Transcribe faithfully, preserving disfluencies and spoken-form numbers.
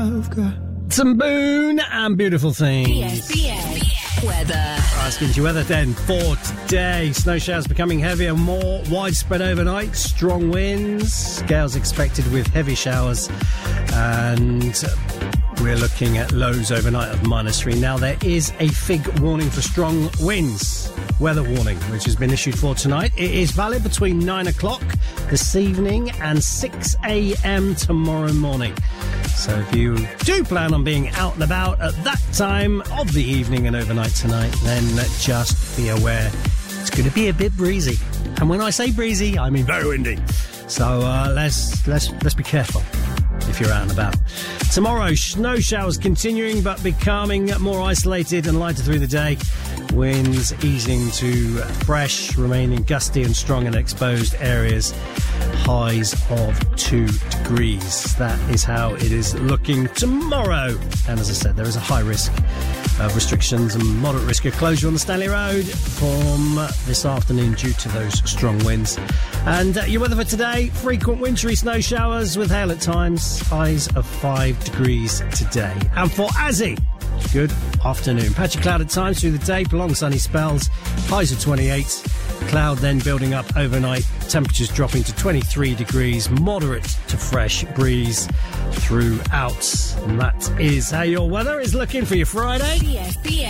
Some Boone and beautiful things. B S B S weather. Asking you weather then for today. Snow showers becoming heavier, more widespread overnight. Strong winds. Gales expected with heavy showers. And we're looking at lows overnight of minus three. Now, there is a fig warning for strong winds. Weather warning, which has been issued for tonight. It is valid between nine o'clock this evening and six a.m. tomorrow morning. So if you do plan on being out and about at that time of the evening and overnight tonight, then just be aware it's going to be a bit breezy. And when I say breezy, I mean very windy. So uh, let's let's let's be careful if you're out and about. Tomorrow, snow showers continuing but becoming more isolated and lighter through the day. Winds easing to fresh, remaining gusty and strong in exposed areas. Highs of two degrees. That is how it is looking tomorrow. And as I said, there is a high risk of restrictions and moderate risk of closure on the Stanley Road from this afternoon due to those strong winds. And uh, your weather for today, frequent wintry snow showers with hail at times. Highs of five degrees today. And for Azzy, good afternoon. Patchy cloud at times through the day, prolonged sunny spells. Highs of twenty-eight. Cloud then building up overnight. Temperatures dropping to twenty-three degrees. Moderate to fresh breeze throughout. And that is how your weather is looking for your Friday. B S B